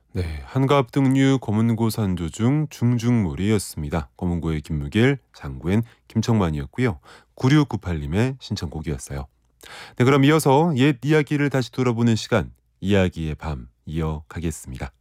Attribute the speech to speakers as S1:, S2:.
S1: 네, 한갑등류 검은고 산조 중 중중무리였습니다. 검은고의 김무길, 장구엔 김청만이었고요. 9698님의 신청곡이었어요. 네, 그럼 이어서 옛 이야기를 다시 돌아보는 시간, 이야기의 밤 이어가겠습니다.